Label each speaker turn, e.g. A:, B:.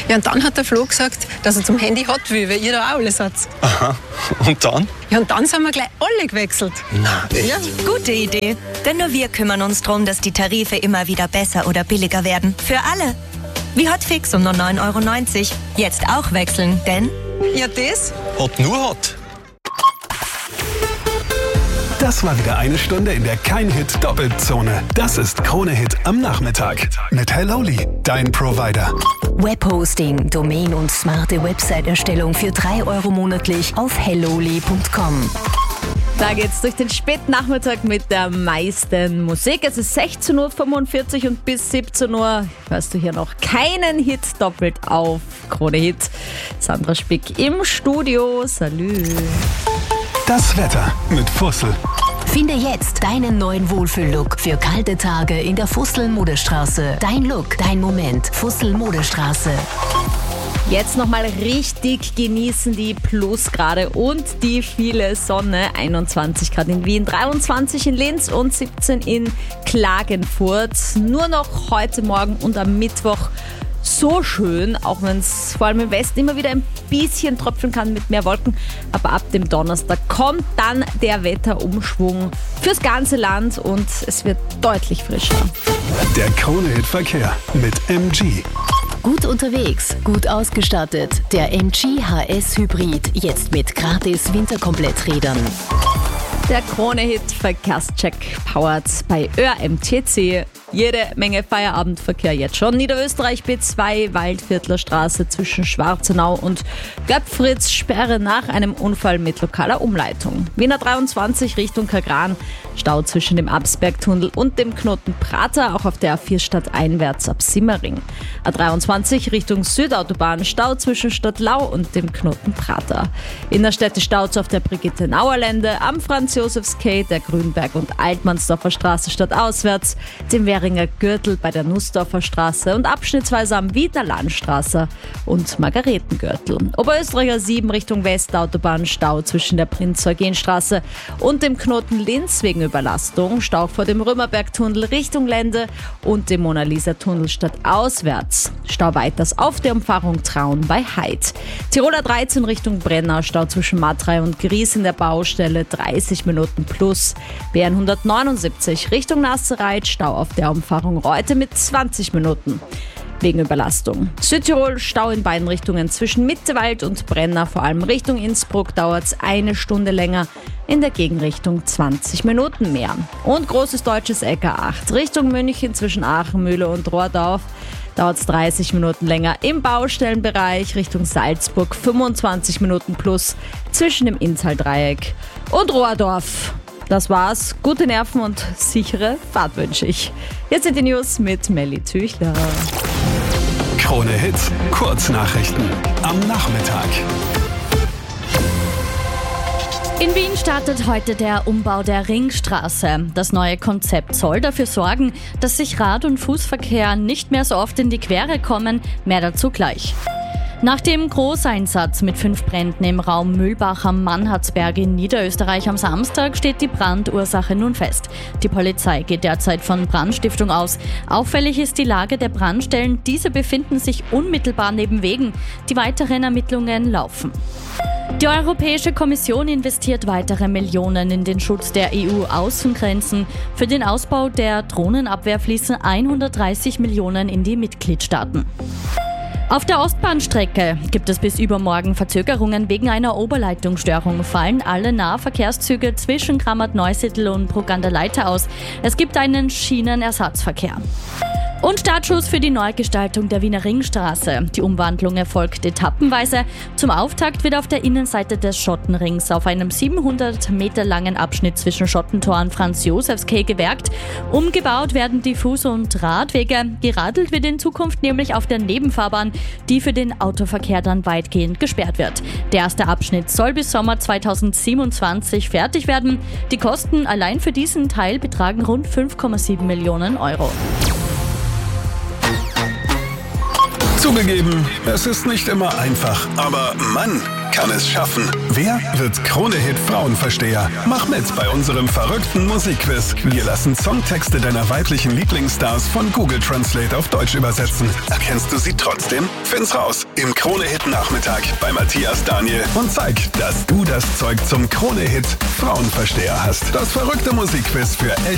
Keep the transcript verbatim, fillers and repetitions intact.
A: Ja, und dann hat der Flo gesagt, dass er zum Handy hat will, weil ihr da auch alle seid.
B: Aha, und dann?
A: Ja, und dann sind wir gleich alle gewechselt.
B: Na, echt?
A: Ja.
C: Gute Idee. Denn nur wir kümmern uns darum, dass die Tarife immer wieder besser oder billiger werden. Für alle. Wie Hotfix um nur neun Euro neunzig. Jetzt auch wechseln, denn...
A: Ja, das?
B: Hot nur Hot.
D: Das war wieder eine Stunde in der Kein-Hit-Doppelzone. Das ist Krone-Hit am Nachmittag. Mit Helloli, dein Provider.
E: Webhosting, Domain und smarte Website-Erstellung für drei Euro monatlich auf helloli punkt com.
F: Da geht's durch den Spätnachmittag mit der meisten Musik. Es ist sechzehn Uhr fünfundvierzig und bis siebzehn Uhr hörst du hier noch keinen Hit doppelt auf Krone Hit. Sandra Spick im Studio. Salü.
D: Das Wetter mit Fussel.
E: Finde jetzt deinen neuen Wohlfühl-Look für kalte Tage in der Fussel-Modestraße. Dein Look, dein Moment. Fussel-Modestraße.
F: Jetzt nochmal richtig genießen die Plusgrade und die viele Sonne. einundzwanzig Grad in Wien, dreiundzwanzig in Linz und siebzehn in Klagenfurt. Nur noch heute Morgen und am Mittwoch so schön, auch wenn es vor allem im Westen immer wieder ein bisschen tröpfeln kann mit mehr Wolken. Aber ab dem Donnerstag kommt dann der Wetterumschwung fürs ganze Land und es wird deutlich frischer.
D: Der Krone-Hit-Verkehr mit M G.
E: Gut unterwegs, gut ausgestattet. Der M G H S Hybrid, jetzt mit gratis Winterkompletträdern.
F: Der Krone-Hit-Verkehrscheck powered bei Ö R M T C. Jede Menge Feierabendverkehr jetzt schon. Niederösterreich B zwei, Waldviertler Straße zwischen Schwarzenau und Göpfritz, Sperre nach einem Unfall mit lokaler Umleitung. Wiener dreiundzwanzig Richtung Kagran, Stau zwischen dem Absbergtunnel und dem Knoten Prater, auch auf der A vier stadteinwärts ab Simmering. A dreiundzwanzig Richtung Südautobahn, Stau zwischen Stadtlau und dem Knoten Prater. Innerstädte Staus auf der Brigitte-Nauer-Lände, am Franz-Josefs-Quai, der Grünberg- und Altmannsdorfer Straße stadtauswärts, dem Währinger Gürtel bei der Nussdorfer Straße und abschnittsweise am Wiener Landstraße und Margaretengürtel. Oberösterreicher sieben Richtung Westautobahn, Stau zwischen der Prinz-Eugen-Straße und dem Knoten Linz wegen Überlastung, Stau vor dem Römerbergtunnel Richtung Lände und dem Mona-Lisa-Tunnel stadtauswärts. Stau weiters auf der Umfahrung Traun bei Heid. Tiroler dreizehn Richtung Brenner, Stau zwischen Matrei und Gries in der Baustelle, dreißig Minuten plus. B N hundertneunundsiebzig Richtung Nassereit, Stau auf der Umfahrung Reute mit zwanzig Minuten. Wegen Überlastung. Südtirol, Stau in beiden Richtungen zwischen Mittewald und Brenner, vor allem Richtung Innsbruck dauert es eine Stunde länger, in der Gegenrichtung zwanzig Minuten mehr. Und großes deutsches Eck A acht Richtung München zwischen Aachenmühle und Rohrdorf dauert es dreißig Minuten länger. Im Baustellenbereich Richtung Salzburg fünfundzwanzig Minuten plus zwischen dem Inntal-Dreieck und Rohrdorf. Das war's. Gute Nerven und sichere Fahrt wünsche ich. Jetzt sind die News mit Melly Tüchler.
D: Krone Hit, Kurznachrichten am Nachmittag.
G: In Wien startet heute der Umbau der Ringstraße. Das neue Konzept soll dafür sorgen, dass sich Rad- und Fußverkehr nicht mehr so oft in die Quere kommen. Mehr dazu gleich. Nach dem Großeinsatz mit fünf Bränden im Raum Mühlbach am Mannhardsberg in Niederösterreich am Samstag steht die Brandursache nun fest. Die Polizei geht derzeit von Brandstiftung aus. Auffällig ist die Lage der Brandstellen. Diese befinden sich unmittelbar neben Wegen. Die weiteren Ermittlungen laufen. Die Europäische Kommission investiert weitere Millionen in den Schutz der E U-Außengrenzen. Für den Ausbau der Drohnenabwehr fließen hundertdreißig Millionen in die Mitgliedstaaten. Auf der Ostbahnstrecke gibt es bis übermorgen Verzögerungen wegen einer Oberleitungsstörung. Fallen alle Nahverkehrszüge zwischen Krammert-Neusiedl und Bruck-an-der-Leitha aus. Es gibt einen Schienenersatzverkehr. Und Startschuss für die Neugestaltung der Wiener Ringstraße. Die Umwandlung erfolgt etappenweise. Zum Auftakt wird auf der Innenseite des Schottenrings auf einem siebenhundert Meter langen Abschnitt zwischen Schottentor und Franz-Josefs-Quai gewerkt. Umgebaut werden die Fuß- und Radwege. Geradelt wird in Zukunft nämlich auf der Nebenfahrbahn, die für den Autoverkehr dann weitgehend gesperrt wird. Der erste Abschnitt soll bis Sommer zweitausendsiebenundzwanzig fertig werden. Die Kosten allein für diesen Teil betragen rund fünf Komma sieben Millionen Euro.
D: Zugegeben, es ist nicht immer einfach, aber Mann, kann es schaffen? Wer wird Krone-Hit Frauenversteher? Mach mit bei unserem verrückten Musikquiz. Wir lassen Songtexte deiner weiblichen Lieblingsstars von Google Translate auf Deutsch übersetzen. Erkennst du sie trotzdem? Find's raus im Krone-Hit Nachmittag bei Matthias Daniel und zeig, dass du das Zeug zum Krone-Hit Frauenversteher hast. Das verrückte Musikquiz für echt